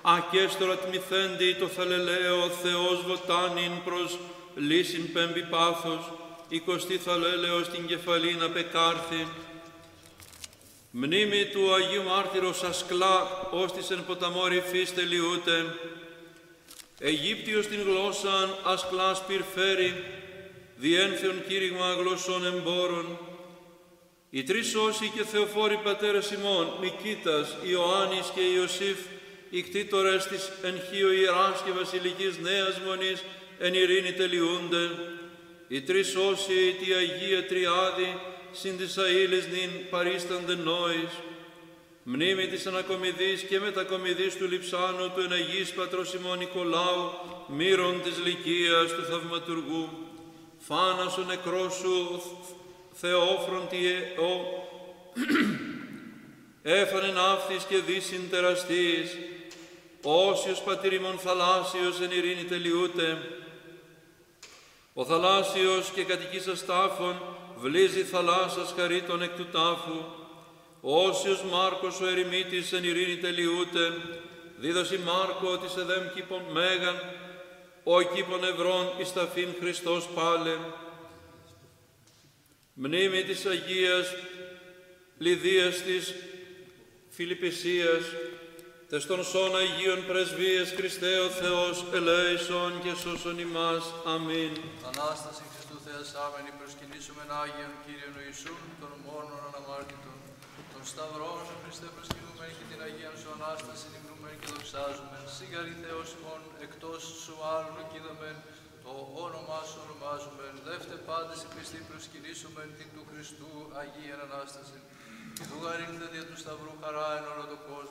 ακέστορα τμηθέντη το θαλελαίο Θεός βοτάνιν προς λύσιν πέμπει πάθος, 20 θαλέλεος την κεφαλήν απεκάρθη. Μνήμη του Αγίου Μάρτυρος Ασκλά, ως της εν ποταμό ρηφής τελειούται. Αιγύπτιος την γλώσσαν Ασκλάς πυρφέρει, διένθεων κήρυγμα γλωσσών εμπόρων. Οι τρεις όσοι και θεοφόροι πατέρες ημών, Νικήτας, Ιωάννης και Ιωσήφ, οι κτήτορες της εν χείο ιεράς και βασιλικής νέας μονής, εν ειρήνη τελειούνται. Οι τρεις όσοι, τη Αγία Τριάδη, συν της αήλης νυν παρίστανται νόης. Μνήμη της ανακομιδής και μετακομιδής του Λειψάνου του εν Αγίης Πατρός ημών Νικολάου, μύρων της Λυκίας του Θαυματουργού. Φάνας ο νεκρός σου, Θεόφροντι έφανεν αύθης και δύσιν τεραστής, όσιος πατήρ ημών θαλάσσιος εν ειρήνη τελειούται. Ο θαλάσσιος και κατοικήσας τάφων βλύζει θαλάσσας χαρίτων εκ του τάφου. Όσιος Μάρκος ο ερημίτης εν ειρήνη τελειούται, δίδωση Μάρκο της εδέμ κήπων μέγαν, ο κήπων ευρών εις ταφήν Χριστός πάλε. Μνήμη της Αγίας Λιδίας της Φιλιππισίας, τες των σών Αγίων Πρεσβείες Χριστέ ο Θεός ελέησον και σώσον ημάς. Αμήν. Ανάσταση Χριστού θεασάμενη προσκυνήσομεν Άγιον Κύριον Ιησούν, των μόνον αναμάρτητων. Τον Σταυρόν σου Χριστέ προσκυνούμεν και την Αγίαν σου Ανάσταση υμνούμεν και δοξάζομεν. Σιγαρή Θεός ημών, εκτός σου άλλου νικίδαμεν, το όνομά σου ονομάζομεν. Δεύτε πάντες οι πιστοί προσκυνήσομεν την του Χριστού Αγίαν Ανάσταση. Και του γαρύνθε δια του Σταυρού χαρά εν όλο το κόσμο.